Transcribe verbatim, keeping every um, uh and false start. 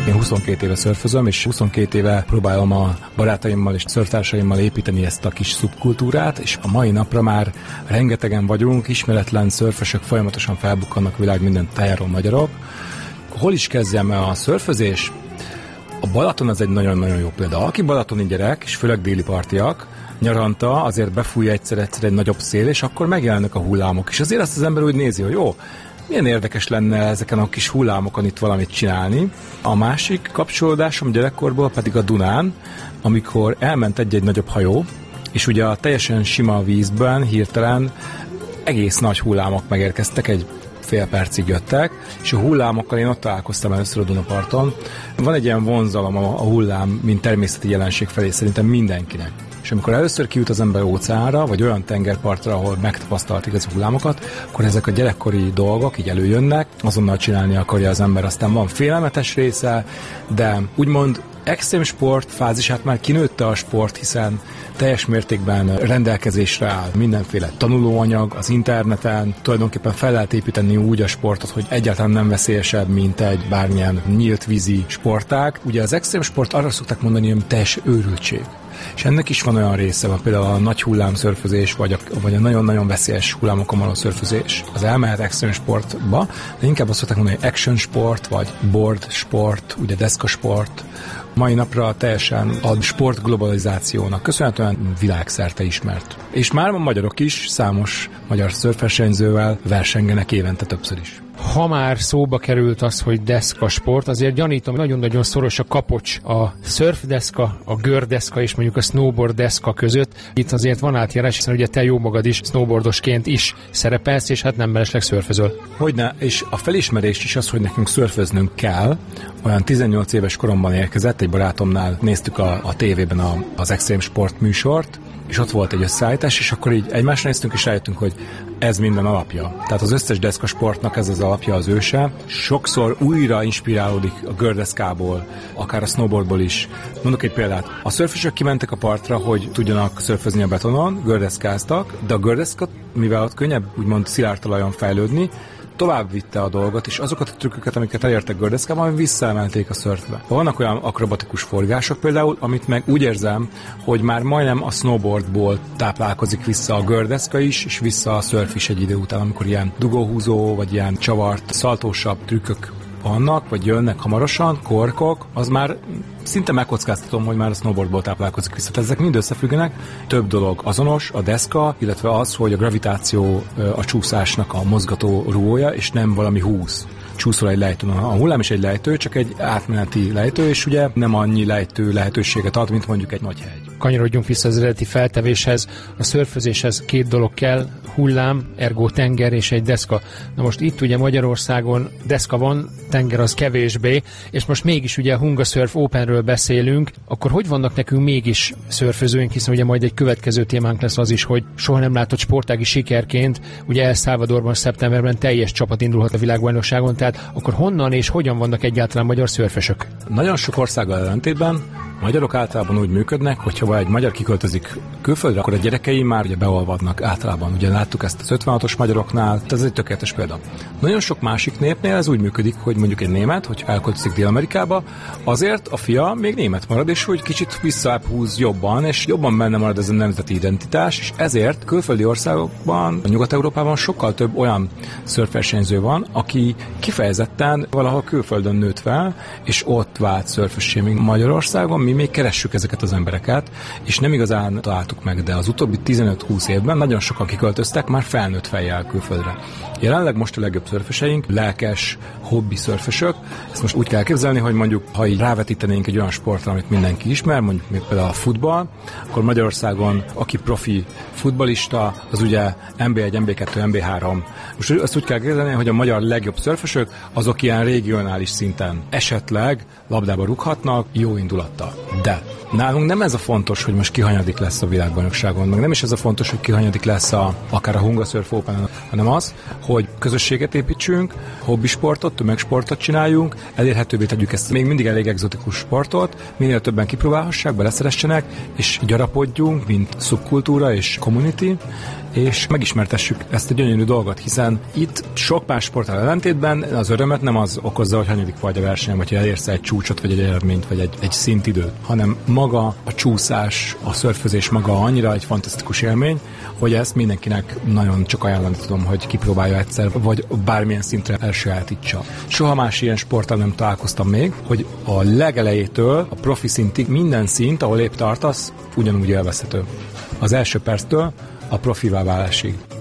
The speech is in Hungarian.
Én huszonkét éve szörfözöm, és huszonkét éve próbálom a barátaimmal és szörftársaimmal építeni ezt a kis szubkultúrát, és a mai napra már rengetegen vagyunk, ismeretlen szörfösök folyamatosan felbukkannak a világ minden tájáról magyarok. Hol is kezdjem a szörfözés? A Balaton az egy nagyon-nagyon jó példa. Aki balatoni gyerek, és főleg déli partiak, nyaranta azért befújja egyszer-egyszer egy nagyobb szél, és akkor megjelennek a hullámok. És azért azt az ember úgy nézi, hogy jó, milyen érdekes lenne ezeken a kis hullámokon itt valamit csinálni. A másik kapcsolódásom gyerekkorból pedig a Dunán, amikor elment egy-egy nagyobb hajó, és ugye a teljesen sima vízben hirtelen egész nagy hullámok megérkeztek, egy fél percig jöttek, és a hullámokkal én ott találkoztam először a Dunaparton. Van egy ilyen vonzalom a hullám, mint természeti jelenség felé szerintem mindenkinek. És amikor először kijut az ember óceánra, vagy olyan tengerpartra, ahol megtapasztalt igazi hullámokat, akkor ezek a gyerekkori dolgok így előjönnek, azonnal csinálni akarja az ember. Aztán van félelmetes része, de úgymond extrém sport fázisát már kinőtte a sport, hiszen teljes mértékben rendelkezésre áll mindenféle tanulóanyag az interneten, tulajdonképpen fel lehet építeni úgy a sportot, hogy egyáltalán nem veszélyesebb, mint egy bármilyen nyílt vízi sportág. Ugye az extrém sport arra szokták mondani, hogy teljes őrültség. És ennek is van olyan része, van például a nagy hullámszörfözés, vagy a, vagy a nagyon-nagyon veszélyes hullámokon való szörfözés. Az elmehet extrém sportba, de inkább azt szokták mondani, hogy action sport, vagy board sport, ugye deszka sport. Mai napra teljesen a sport globalizációnak köszönhetően világszerte ismert. És már a magyarok is számos magyar szörfversenyzővel versengenek évente többször is. Ha már szóba került az, hogy deszka sport, azért gyanítom, nagyon-nagyon szoros a kapocs a szörfdeszka, a gördeszka és mondjuk a snowboard deszka között. Itt azért van átjárás, hiszen ugye te jó magad is snowboardosként is szerepelsz, és hát nem mellesleg szörfözöl. Hogyne, és a felismerés is az, hogy nekünk szörföznünk kell. Olyan tizennyolc éves koromban érkezett, egy barátomnál néztük a, a tévében a, az extrém sport műsort, és ott volt egy összeállítás, és akkor így egymásra néztünk, és rájöttünk, hogy ez minden alapja. Tehát az összes deszkasportnak ez az alapja, az őse. Sokszor újra inspirálódik a gördeszkából, akár a snowboardból is. Mondok egy példát. A szörfösök kimentek a partra, hogy tudjanak szörfözni a betonon, gördeszkáztak, de a gördeszka, mivel ott könnyebb úgymond szilárd talajon fejlődni, tovább vitte a dolgot, és azokat a trükköket, amiket elértek gördeszkában, visszaemelték a szörfbe. Vannak olyan akrobatikus forgások például, amit meg úgy érzem, hogy már majdnem a snowboardból táplálkozik vissza a gördeszka is, és vissza a szörf is egy idő után, amikor ilyen dugóhúzó, vagy ilyen csavart, szaltósabb trükkök vannak, vagy jönnek hamarosan, korkok, az már szinte megkockáztatom, hogy már a snowboardból táplálkozik vissza. Tehát ezek mind összefüggenek. Több dolog azonos, a deszka, illetve az, hogy a gravitáció a csúszásnak a mozgató rúója, és nem valami húz. Csúszol egy lejtőn. A hullám is egy lejtő, csak egy átmeneti lejtő, és ugye nem annyi lejtő lehetőséget ad, mint mondjuk egy nagy hegy. Kanyarodjunk vissza az eredeti feltevéshez. A szörfözéshez két dolog kell, hullám, ergo tenger és egy deszka. Na most itt ugye Magyarországon deszka van, tenger az kevésbé, és most mégis ugye a Hunga Surf Openről beszélünk, akkor hogy vannak nekünk mégis szörfözőink, hiszen ugye majd egy következő témánk lesz az is, hogy soha nem látott sportági sikerként, ugye El Salvadorban szeptemberben teljes csapat indulhat a világbajnokságon, tehát akkor honnan és hogyan vannak egyáltalán magyar szörfösök? Nagyon sok országgal ellentétben magyarok általában úgy működnek, hogyha egy magyar kiköltözik külföldre, akkor a gyerekei már ugye beolvadnak általában. Ugye láttuk ezt az ötvenhatos magyaroknál, ez egy tökéletes példa. Nagyon sok másik népnél ez úgy működik, hogy mondjuk egy német, hogy elköltözik Dél-Amerikába, azért a fia még német marad, és hogy kicsit visszább húz jobban, és jobban benne marad ez a nemzeti identitás, és ezért külföldi országokban, Nyugat-Európában sokkal több olyan szörfversenyző van, aki kifejezetten valahol külföldön nőtt fel, és ott vált szörfössé, még Magyarországon. Mi még keressük ezeket az embereket, és nem igazán találtuk meg, de az utóbbi tizenöt-húsz évben nagyon sokan kiköltöztek már felnőtt fejjel külföldre. Jelenleg most a legjobb szörföseink, lelkes, hobbi szörfösök. Ezt most úgy kell képzelni, hogy mondjuk, ha így rávetítenénk egy olyan sportra, amit mindenki ismer, mondjuk még például a futball, akkor Magyarországon, aki profi futballista, az ugye en bé egy, en bé kettő, en bé három. Most azt úgy kell képzelni, hogy a magyar legjobb szörfösök, azok ilyen regionális szinten esetleg labdába rúghatnak, jó indulattal. De nálunk nem ez a fontos, hogy most kihanyadik lesz a világbajnokságon, meg nem is ez a fontos, hogy kihanyadik lesz a, akár a Hunga Surf Open, hanem az, hogy közösséget építsünk, hobbisportot, tömegsportot csináljunk, elérhetővé tegyük ezt még mindig elég egzotikus sportot, minél többen kipróbálhassák, beleszeressenek, és gyarapodjunk, mint szubkultúra és community, és megismertessük ezt a gyönyörű dolgot, hiszen itt sok más sporttal ellentétben az örömet nem az okozza, hogy hanyadik vagy a versenyen, vagy hogy elérsz egy csúcsot, vagy egy eredményt, vagy egy, egy szintidőt, hanem maga a csúszás, a szörfözés maga annyira egy fantasztikus élmény, hogy ezt mindenkinek nagyon csak ajánlani tudom, hogy kipróbálja egyszer, vagy bármilyen szintre elsajátítsa. Soha más ilyen sporttal nem találkoztam még, hogy a legelejétől a profi szintig minden szint, ahol épp tartasz, ugyanúgy élvezhető. Az első perctől a profivá válásig.